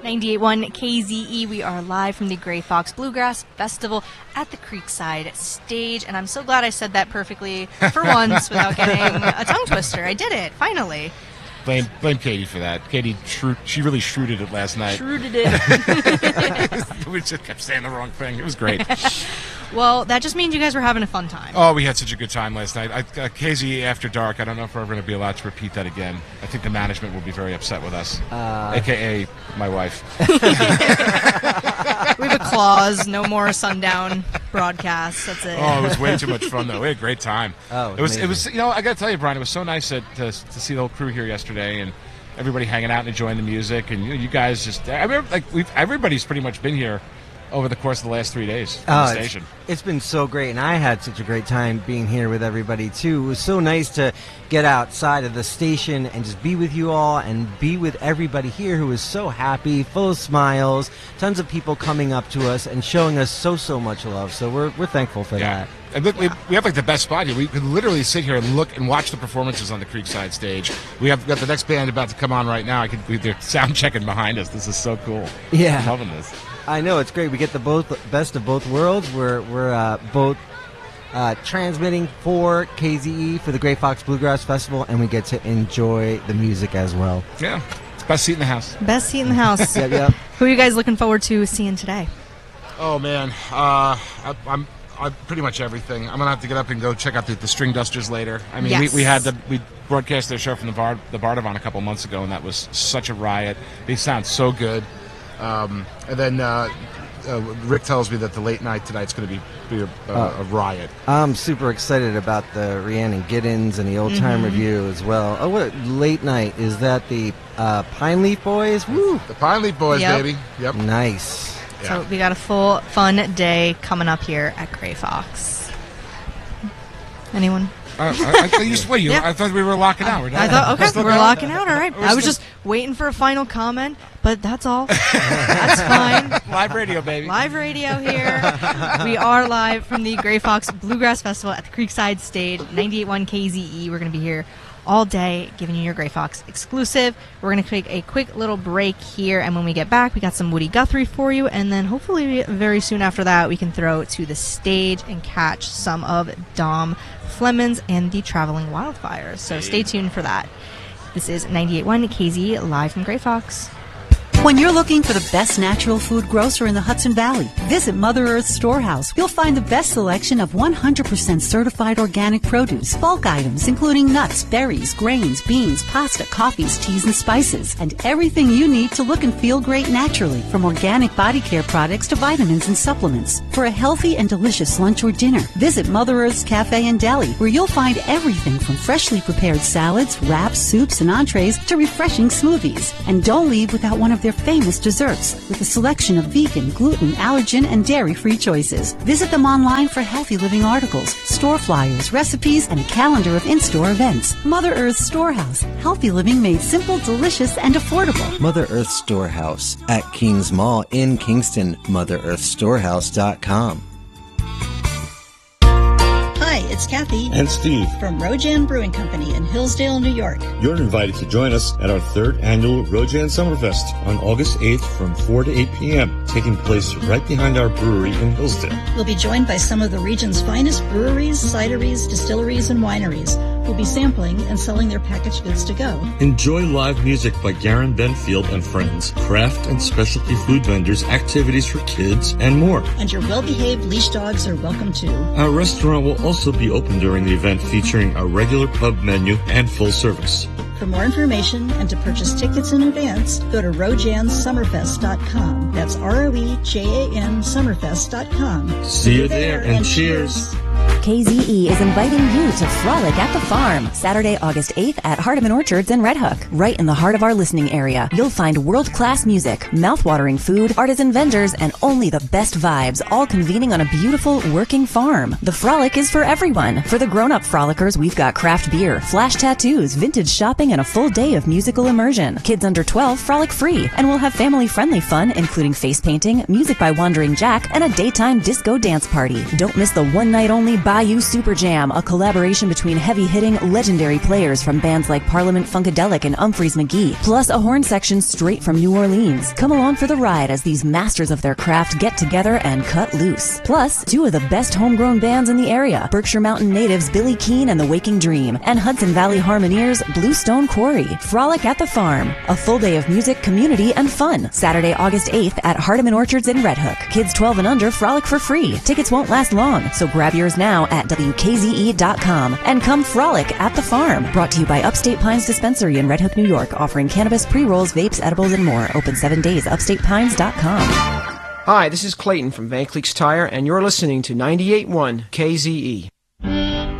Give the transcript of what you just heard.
98.1 KZE. We are live from the Gray Fox Bluegrass Festival at the Creekside stage, and I'm so glad I said that perfectly for once without getting a tongue twister. I did it, finally. Blame Katie for that. Katie, she really shrewded it last night. Shrewded it. We just kept saying the wrong thing. It was great. Well, that just means you guys were having a fun time. Oh, we had such a good time last night. KZ After Dark, I don't know if we're ever going to be allowed to repeat that again. I think the management will be very upset with us, a.k.a. my wife. We have a clause, no more sundown broadcasts. That's it. Oh, it was way too much fun, though. We had a great time. Oh, it was. You know, I got to tell you, Brian, it was so nice to see the whole crew here yesterday and everybody hanging out and enjoying the music. And you guys just, I remember, everybody's pretty much been here over the course of the last 3 days on the station. It's been so great, and I had such a great time being here with everybody, too. It was so nice to get outside of the station and just be with you all and be with everybody here who is so happy, full of smiles, tons of people coming up to us and showing us so much love. So we're thankful for that. And look, we have like the best spot here. We could literally sit here and look and watch the performances on the Creekside stage. We have got the next band about to come on right now. They're sound checking behind us. This is so cool. Yeah, I'm loving this. I know, it's great. We get the best of both worlds. We're both transmitting for KZE for the Gray Fox Bluegrass Festival, and we get to enjoy the music as well. Yeah, it's best seat in the house. Best seat in the house. Yep. Who are you guys looking forward to seeing today? Oh man, I'm pretty much everything. I'm gonna have to get up and go check out the String Dusters later. I mean, yes. we broadcast their show from the Bardavon a couple months ago, and that was such a riot. They sound so good. And then Rick tells me that the late night tonight's going to be a riot. I'm super excited about the Rhiannon Giddens and the Old Time Review as well. Oh, what late night? Is that the Pine Leaf Boys? Woo! The Pine Leaf Boys, Yep. baby. Yep. Nice. Yeah. So we got a full fun day coming up here at Gray Fox. Anyone? I thought we were locking out. I thought, okay, still we're going? locking out. All right. I was just waiting for a final comment, but that's all. That's fine. Live radio, baby. Live radio here. We are live from the Gray Fox Bluegrass Festival at the Creekside stage, 98.1 KZE. We're going to be here all day giving you your Gray Fox exclusive. We're going to take a quick little break here, and when we get back, we got some Woody Guthrie for you, and then hopefully very soon after that, we can throw to the stage and catch some of Dom Flemons and the Traveling Wildfires. So stay tuned for that. This is 98.1 KZ live from Gray Fox. When you're looking for the best natural food grocer in the Hudson Valley, visit Mother Earth Storehouse. You'll find the best selection of 100% certified organic produce, bulk items including nuts, berries, grains, beans, pasta, coffees, teas, and spices, and everything you need to look and feel great naturally, from organic body care products to vitamins and supplements. For a healthy and delicious lunch or dinner, visit Mother Earth's Cafe and Deli, where you'll find everything from freshly prepared salads, wraps, soups, and entrees to refreshing smoothies. And don't leave without one of their famous desserts with a selection of vegan, gluten, allergen, and dairy-free choices. Visit them online for healthy living articles, store flyers, recipes, and a calendar of in-store events. Mother Earth Storehouse. Healthy living made simple, delicious, and affordable. Mother Earth Storehouse at Kings Mall in Kingston. MotherEarthStorehouse.com. Hi, it's Kathy and Steve from Rojan Brewing Company in Hillsdale, New York. You're invited to join us at our third annual Rojan Summerfest on August 8th from 4 to 8 p.m., taking place right behind our brewery in Hillsdale. We'll be joined by some of the region's finest breweries, cideries, distilleries, and wineries who'll be sampling and selling their packaged goods to go. Enjoy live music by Garen Benfield and friends, craft and specialty food vendors, activities for kids, and more. And your well-behaved leash dogs are welcome too. Our restaurant will also be open during the event, featuring a regular pub menu and full service. For more information and to purchase tickets in advance, go to rojansummerfest.com. That's ROEJAN Summerfest.com. See you there, and cheers. KZE is inviting you to frolic at the farm Saturday, August 8th at Hardeman Orchards in Red Hook. Right in the heart of our listening area, you'll find world-class music, mouth-watering food, artisan vendors, and only the best vibes, all convening on a beautiful working farm. The frolic is for everyone. For the grown-up frolickers, we've got craft beer, flash tattoos, vintage shopping, and a full day of musical immersion. Kids under 12 frolic free, and we'll have family-friendly fun, including face painting, music by Wandering Jack, and a daytime disco dance party. Don't miss the one-night-only Bayou Super Jam, a collaboration between heavy-hitting, legendary players from bands like Parliament Funkadelic and Umphrey's McGee, plus a horn section straight from New Orleans. Come along for the ride as these masters of their craft get together and cut loose. Plus, two of the best homegrown bands in the area, Berkshire Mountain natives Billy Keane and the Waking Dream, and Hudson Valley Harmoniers Bluestone Quarry. Frolic at the Farm, a full day of music, community, and fun. Saturday, August 8th at Hardeman Orchards in Red Hook. Kids 12 and under frolic for free. Tickets won't last long, so grab yours now at WKZE.com and come frolic at the farm. Brought to you by Upstate Pines Dispensary in Red Hook, New York, offering cannabis, pre-rolls, vapes, edibles, and more. Open 7 days. UpstatePines.com. Hi, this is Clayton from Van Cleek's Tire, and you're listening to 98.1 KZE.